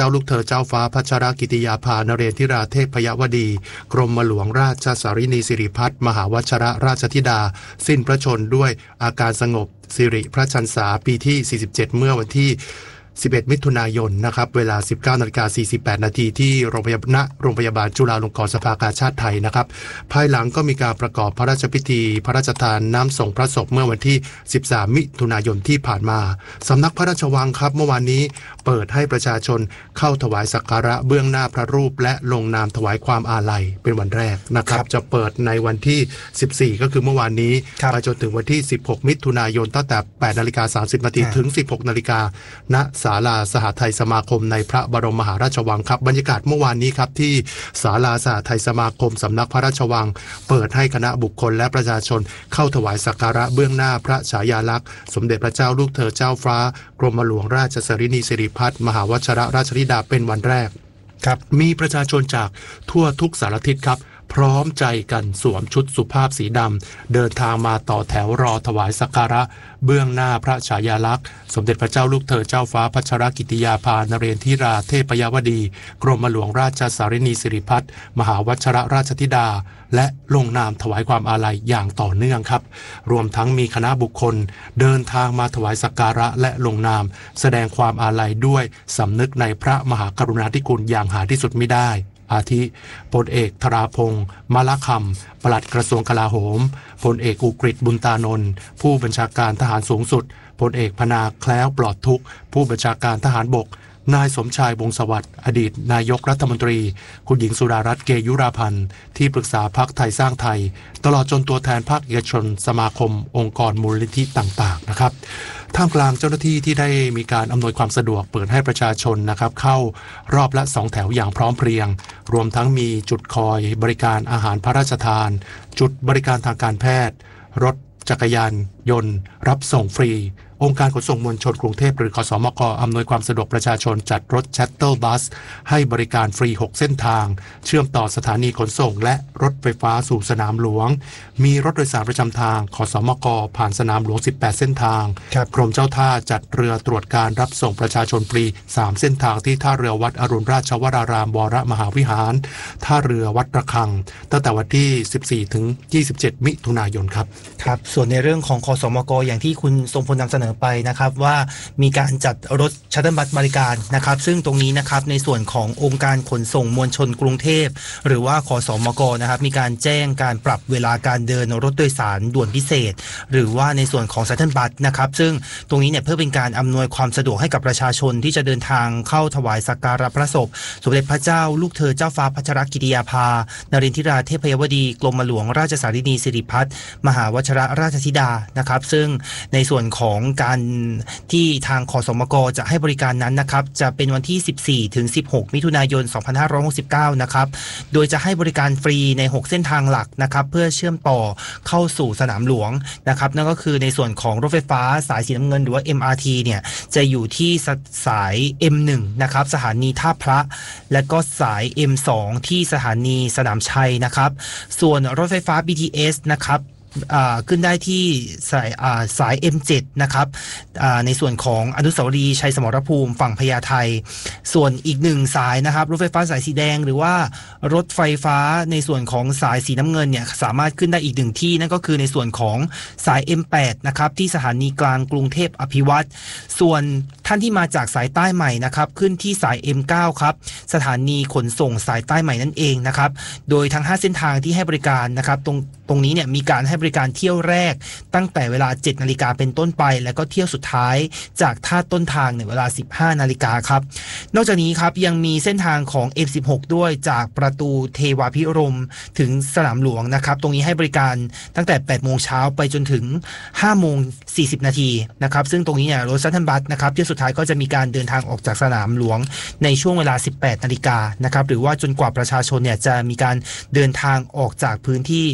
าลูกเธอเจ้าฟ้าพัชรกิติยาภานเรศธิราเทพยวดีกรมหลวงราชสารินีสิริพัฒน์มหาวชรราชธิดาสิ้นพระชนด้วยอาการสงบสิริพระชรรษาปีที่47เมื่อวันที่11 มิถุนายนนะครับเวลา 19:48 นาทีที่โรงพยาบาลจุฬาลงกรณ์สภากาชาดไทยนะครับภายหลังก็มีการประกอบพระราชพิธีพระราชทานน้ำส่งพระศพเมื่อวันที่13 มิถุนายนที่ผ่านมาสำนักพระราชวังครับเมื่อวานนี้เปิดให้ประชาชนเข้าถวายสักการะเบื้องหน้าพระรูปและลงนามถวายความอาลัยเป็นวันแรกนะครับจะเปิดในวันที่14ก็คือเมื่อวานนี้ไปจนถึงวันที่16 มิถุนายนตั้งแต่ 8:30 นาทีถึง 16 นาฬิกาณศาลาสหไทยสมาคมในพระบรมมหาราชวังครับบรรยากาศเมื่อวานนี้ครับที่ศาลาสหไทยสมาคมสำนักพระราชวังเปิดให้คณะบุคคลและประชาชนเข้าถวายสักการะเบื้องหน้าพระฉายาลักษณ์สมเด็จพระเจ้าลูกเธอเจ้าฟ้ากรมหลวงราชสารินีสิริพัฒน์มหาวชรราชธิดาเป็นวันแรกครับมีประชาชนจากทั่วทุกสารทิศครับพร้อมใจกันสวมชุดสุภาพสีดำเดินทางมาต่อแถวรอถวายสักการะเบื้องหน้าพระฉายาลักษณ์สมเด็จพระเจ้าลูกเธอเจ้าฟ้าพัชรกิติยาภานเรศธิราเทพยวดีกรมหลวงราชสารินีสิริพัฒน์มหาวชรราชธิดาและลงนามถวายความอาลัยอย่างต่อเนื่องครับรวมทั้งมีคณะบุคคลเดินทางมาถวายสักการะและลงนามแสดงความอาลัยด้วยสำนึกในพระมหากรุณาธิคุณอย่างหาที่สุดมิได้อาทิพลเอกธราพงษ์มลคำปลัดกระทรวงกลาโหมพลเอกอุกฤษบุญตานนท์ผู้บัญชาการทหารสูงสุดพลเอกพนาแคล้วปลอดทุกข์ผู้บัญชาการทหารบกนายสมชายวงศ์สวัสดิ์อดีตนายกรัฐมนตรีคุณหญิงสุดารัตน์เกยุราพันธ์ที่ปรึกษาพรรคไทยสร้างไทยตลอดจนตัวแทนภาคเอกชนสมาคมองค์กรมูลนิธิต่างๆนะครับท่ามกลางเจ้าหน้าที่ที่ได้มีการอำนวยความสะดวกเปิดให้ประชาชนนะครับเข้ารอบละ2แถวอย่างพร้อมเพรียงรวมทั้งมีจุดคอยบริการอาหารพระราชทานจุดบริการทางการแพทย์รถจักรยานยนต์รับส่งฟรีองค์การขนส่งมวลชนกรุงเทพหรือขสมก.อำนวยความสะดวกประชาชนจัดรถชัตเติลบัสให้บริการฟรี6เส้นทางเชื่อมต่อสถานีขนส่งและรถไฟฟ้าสู่สนามหลวงมีรถโดยสารประจำทางขสมก.ผ่านสนามหลวง18เส้นทางกรมเจ้าท่าจัดเรือตรวจการรับส่งประชาชนฟรี3เส้นทางที่ท่าเรือวัดอรุณราชวรารามวรมหาวิหารท่าเรือวัดระฆังตั้งแต่วันที่14ถึง27มิถุนายนครับครับส่วนในเรื่องของขสมก.อย่างที่คุณทรงพลนำเสนอไปนะครับว่ามีการจัดรถชัตเติลบัสบริการนะครับซึ่งตรงนี้นะครับในส่วนขององค์การขนส่งมวลชนกรุงเทพหรือว่าขสมก.นะครับมีการแจ้งการปรับเวลาการเดินรถโดยสารด่วนพิเศษหรือว่าในส่วนของชัตเติลบัสนะครับซึ่งตรงนี้เนี่ยเพื่อเป็นการอำนวยความสะดวกให้กับประชาชนที่จะเดินทางเข้าถวายสักการะพระศพสมเด็จพระเจ้าลูกเธอเจ้าฟ้าพัชรกิติยาภานเรศธิราเทพยวดีกรมหลวงราชสารินีสิริพัฒน์มหาวชรราชธิดานะครับซึ่งในส่วนของการที่ทางขสมก.จะให้บริการนั้นนะครับจะเป็นวันที่14ถึง16มิถุนายน2569นะครับโดยจะให้บริการฟรีใน6เส้นทางหลักนะครับเพื่อเชื่อมต่อเข้าสู่สนามหลวงนะครับนั่นก็คือในส่วนของรถไฟฟ้าสายสีน้ำเงินหรือว่า MRT เนี่ยจะอยู่ที่สาย M1 นะครับสถานีท่าพระและก็สาย M2 ที่สถานีสนามชัยนะครับส่วนรถไฟฟ้า BTS นะครับขึ้นได้ที่สาย M7 นะครับในส่วนของอนุสาวรีย์ชัยสมรภูมิฝั่งพญาไทส่วนอีกหนึ่งสายนะครับรถไฟฟ้าสายสีแดงหรือว่ารถไฟฟ้าในส่วนของสายสีน้ำเงินเนี่ยสามารถขึ้นได้อีกหนึ่งที่นั่นก็คือในส่วนของสาย M8 นะครับที่สถานีกลางกรุงเทพอภิวัตรส่วนท่านที่มาจากสายใต้ใหม่นะครับขึ้นที่สาย M9 ครับสถานีขนส่งสายใต้ใหม่นั่นเองนะครับโดยทั้ง5เส้นทางที่ให้บริการนะครับตรงนี้เนี่ยมีการให้บริการเที่ยวแรกตั้งแต่เวลา 7 นาฬิกาเป็นต้นไปแล้วก็เที่ยวสุดท้ายจากท่าต้นทางในเวลา 15 นาฬิกาครับนอกจากนี้ครับยังมีเส้นทางของ M16 ด้วยจากประตูเทวาภิรมย์ถึงสนามหลวงนะครับตรงนี้ให้บริการตั้งแต่ 8 โมงเช้าไปจนถึง 5 โมง 40 นาทีนะครับซึ่งตรงนี้เนี่ยรถชัตเติลบัสนะครับเที่ยวสุดท้ายก็จะมีการเดินทางออกจากสนามหลวงในช่วงเวลา 18 นาฬิกานะครับหรือว่าจนกว่าประชาชนเนี่ยจะมีการเดินทางออกจากพื้นที่ครบ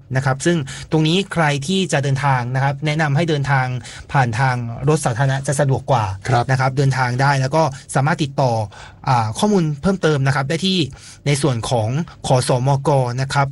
นะครับซึ่งตรงนี้ใครที่จะเดินทางนะครับแนะนำให้เดินทางผ่านทางรถสาธารณะจะสะดวกกว่านะครับเดินทางได้แล้วก็สามารถติดต่อข้อมูลเพิ่มเติมนะครับได้ที่ในส่วนของขสมกนะครับ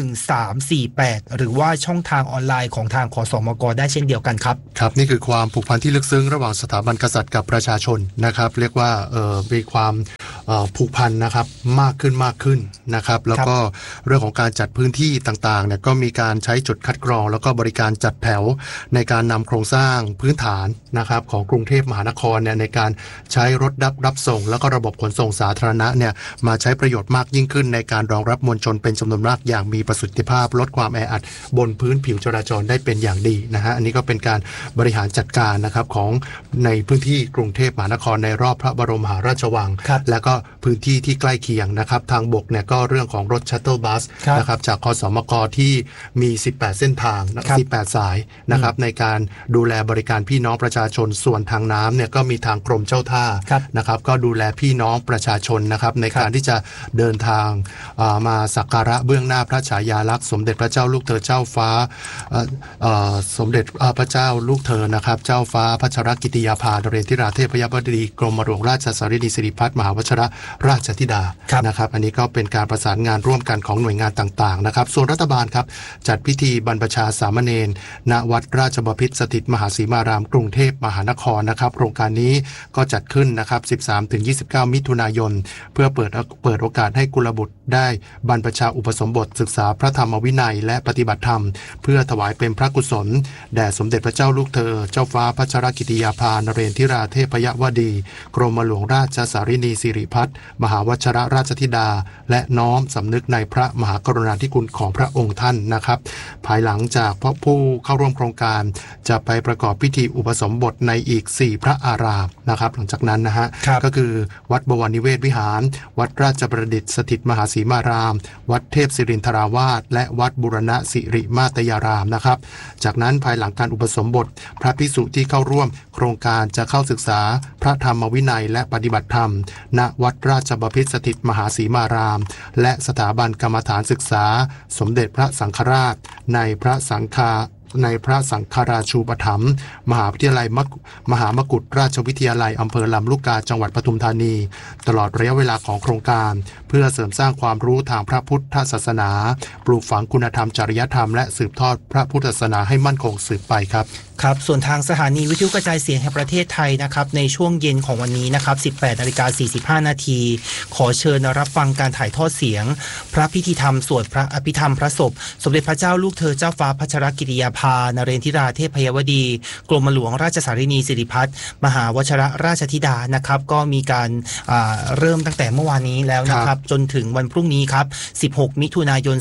1348หรือว่าช่องทางออนไลน์ของทางขสมกได้เช่นเดียวกันครับครับนี่คือความผูกพันที่ลึกซึ้งระหว่างสถาบันกษัตริย์กับประชาชนนะครับเรียกว่ามีความผูกพันนะครับมากขึ้นนะครับแล้วก็เรื่องของการจัดพื้นที่ต่างๆเนี่ยก็มีการใช้จุดคัดกรองแล้วก็บริการจัดแถวในการนำโครงสร้างพื้นฐานนะครับของกรุงเทพมหานครเนี่ยในการใช้รถรับส่งแล้วก็ระบบขนส่งสาธารณะเนี่ยมาใช้ประโยชน์มากยิ่งขึ้นในการรองรับมวลชนเป็นจำนวนมากอย่างมีประสิทธิภาพลดความแออัดบนพื้นผิวจราจรได้เป็นอย่างดีนะฮะอันนี้ก็เป็นการบริหารจัดการนะครับของในพื้นที่กรุงเทพมหานครในรอบพระบรมมหาราชวังและก็พื้นที่ที่ใกล้เคียงนะครับทางบกเนี่ยก็เรื่องของรถชัตเติลบัสนะครับจากคสมกที่มี18เส้นทาง18สายนะครับในการดูแลบริการพี่น้องประชาชนส่วนทางน้ำเนี่ยก็มีทางกรมเจ้าท่านะครับก็ดูแลพี่น้องประชาชนนะครับในการที่จะเดินทางมาสักการะเบื้องหน้าพระฉายาลักษณ์สมเด็จพระเจ้าลูกเธอเจ้าฟ้าสมเด็จพระเจ้าลูกเธอนะครับเจ้าฟ้าพัชรกิติยาภานเรศวราเทพยบดีกรมหลวงราชสารินีสิริพัฒน์มหาวชิรราชธิดานะครับอันนี้ก็เป็นการประสานงานร่วมกันของหน่วยงานต่างๆนะครับส่วนรัฐบาลครับจัดพิธีบรรพชาสามเณรณวัดราชบพิตรสถิตมหาสีมารามกรุงเทพมหานครนะครับโครงการนี้ก็จัดขึ้นนะครับ 13-29 มิถุนายนเพื่อเปิดโอกาสให้กุลบุตรได้บรรพชาอุปสมบทศึกษาพระธรรมวินัยและปฏิบัติธรรมเพื่อถวายเป็นพระกุศลแด่สมเด็จพระเจ้าลูกเธอเจ้าฟ้าพัชรกิติยาภานเรศวราเทพยวดีกรมหลวงราชสารินีสิริพัฒน์มหาวชิรราชธิดาและน้อมสำนึกในพระมหากรุณาธิคุณของพระองค์ท่านนะครับภายหลังจากผู้เข้าร่วมโครงการจะไปประกอบพิธีอุปสมบทในอีก4พระอารามนะครับหลังจากนั้นนะฮะก็คือวัดบวรนิเวศวิหารวัดราชประดิษฐ์สถิตมหาสีมารามวัดเทพศิรินทราวาสและวัดบุรณสิริมาตยารามนะครับจากนั้นภายหลังการอุปสมบทพระภิกษุที่เข้าร่วมโครงการจะเข้าศึกษาพระธรรมวินัยและปฏิบัติธรรมณวัดราชบพิตรสถิตมหาสีมารามและสถาบันกรรมฐานศึกษาสมเด็จพระสังฆราชในพระสังฆราชูปถัมภ์มหาวิทยาลัยมหามกุฏราชวิทยาลัยอำเภอลำลูกกาจังหวัดปทุมธานีตลอดระยะเวลาของโครงการเพื่อเสริมสร้างความรู้ทางพระพุทธศาสนาปลูกฝังคุณธรรมจริยธรรมและสืบทอดพระพุทธศาสนาให้มั่นคงสืบไปครับครับส่วนทางสถานีวิทยุกระจายเสียงแห่งประเทศไทยนะครับในช่วงเย็นของวันนี้นะครับ 18:45 น.ขอเชิญรับฟังการถ่ายทอดเสียงพระพิธีธรรมสวดพระอภิธรรมพระศพสมเด็จพระเจ้าลูกเธอเจ้าฟ้าพัชรกิติยาภานเรศวราเทพยวดีกรมหลวงราชสารินีสิริพัฒน์มหาวชิรราชธิดานะครับก็มีการเริ่มตั้งแต่เมื่อวานนี้แล้วนะครับจนถึงวันพรุ่งนี้ครับ16 มิถุนายน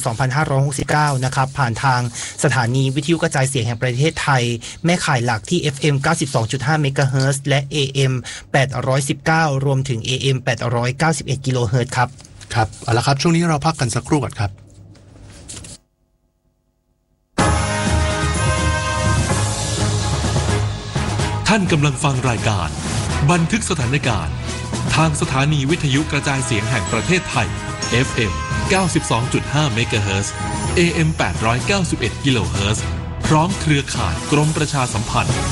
2569นะครับผ่านทางสถานีวิทยุกระจายเสียงแห่งประเทศไทยแม่ข่ายหลักที่ FM 92.5 เมกะเฮิรตซ์และ AM 819รวมถึง AM 891 กิโลเฮิรตซ์ครับครับเอาละครับช่วงนี้เราพักกันสักครู่ก่อนครับท่านกำลังฟังรายการบันทึกสถานการณ์ทางสถานีวิทยุกระจายเสียงแห่งประเทศไทย FM 92.5 เมกะเฮิรตซ์ AM 891 กิโลเฮิรตซ์พร้อมเครือข่ายกรมประชาสัมพันธ์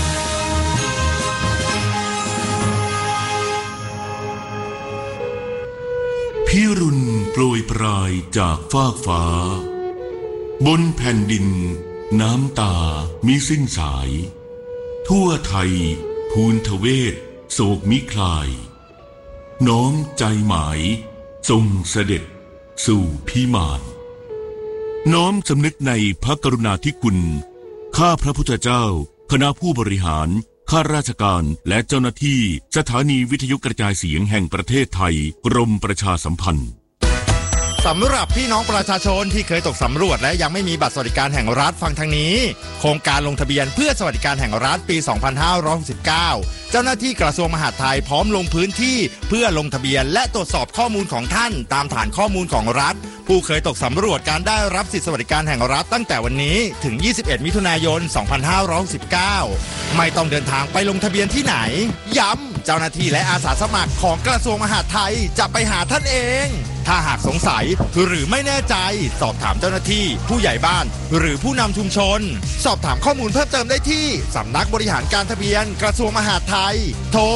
พิรุณโปรยปลายจากฟากฟ้าบนแผ่นดินน้ำตามิสิ้นสายทั่วไทยภูนทเวศโศกมิคลายน้อมใจหมายทรงเสด็จสู่พิมานน้อมสำนึกในพระกรุณาธิคุณข้าพระพุทธเจ้าคณะผู้บริหารข้าราชการและเจ้าหน้าที่สถานีวิทยุกระจายเสียงแห่งประเทศไทยกรมประชาสัมพันธ์สำหรับพี่น้องประชาชนที่เคยตกสำรวจและยังไม่มีบัตรสวัสดิการแห่งรัฐฟังทางนี้โครงการลงทะเบียนเพื่อสวัสดิการแห่งรัฐปี 2569 เจ้าหน้าที่กระทรวงมหาดไทยพร้อมลงพื้นที่เพื่อลงทะเบียนและตรวจสอบข้อมูลของท่านตามฐานข้อมูลของรัฐผู้เคยตกสำรวจการได้รับสิทธิสวัสดิการแห่งรัฐตั้งแต่วันนี้ถึง 21 มิถุนายน 2569 ไม่ต้องเดินทางไปลงทะเบียนที่ไหนย้ำเจ้าหน้าที่และอาสาสมัครของกระทรวงมหาดไทยจะไปหาท่านเอง ถ้าหากสงสัยหรือไม่แน่ใจสอบถามเจ้าหน้าที่ผู้ใหญ่บ้านหรือผู้นำชุมชนสอบถามข้อมูลเพิ่มเติมได้ที่สำนักบริหารการทะเบียนกระทรวงมหาดไทยโทร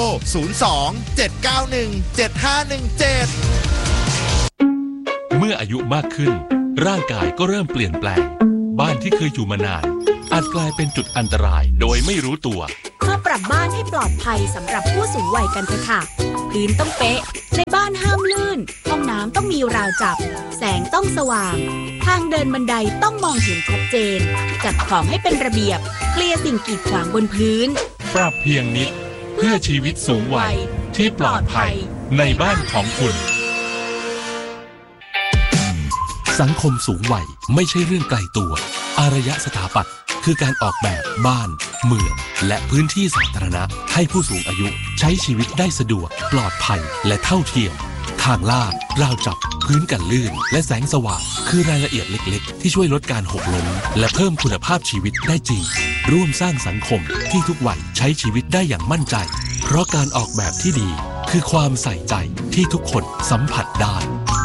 02-791-7517 เมื่ออายุมากขึ้นร่างกายก็เริ่มเปลี่ยนแปลงบ้านที่เคยอยู่มานานอาจกลายเป็นจุดอันตรายโดยไม่รู้ตัวมาปรับบ้านให้ปลอดภัยสำหรับผู้สูงวัยกันเถอะค่ะพื้นต้องเป๊ะในบ้านห้ามลื่นห้องน้ำต้องมีราวจับแสงต้องสว่างทางเดินบันไดต้องมองเห็นชัดเจนจัดของให้เป็นระเบียบเคลียร์สิ่งกีดขวางบนพื้นปรับเพียงนิดเพื่อชีวิตสูงวัยที่ปลอดภัยในบ้านของคุณสังคมสูงวัยไม่ใช่เรื่องไกลตัวอารยสถาปัตย์คือการออกแบบบ้านเมืองและพื้นที่สาธารณะให้ผู้สูงอายุใช้ชีวิตได้สะดวกปลอดภัยและเท่าเทียมทางลาดราวจับพื้นกันลื่นและแสงสว่างคือรายละเอียดเล็กๆที่ช่วยลดการหกล้มและเพิ่มคุณภาพชีวิตได้จริงร่วมสร้างสังคมที่ทุกวัยใช้ชีวิตได้อย่างมั่นใจเพราะการออกแบบที่ดีคือความใส่ใจที่ทุกคนสัมผัสได้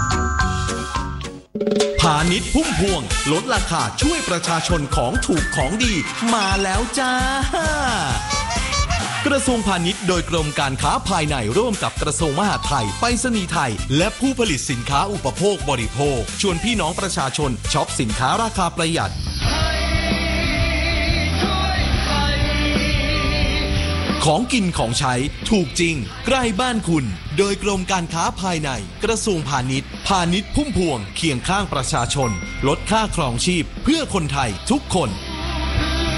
พาณิชย์พุ่มพวงลดราคาช่วยประชาชนของถูกของดีมาแล้วจ้ากระทรวงพาณิชย์โดยกรมการค้าภายในร่วมกับกระทรวงมหาดไทยไปรษณีย์ไทยและผู้ผลิตสินค้าอุปโภคบริโภคชวนพี่น้องประชาชนช็อปสินค้าราคาประหยัดของกินของใช้ถูกจริงใกล้บ้านคุณโดยกรมการค้าภายในกระทรวงพาณิชย์พาณิชย์พุ่มพวงเคียงข้างประชาชนลดค่าครองชีพเพื่อคนไทยทุกคน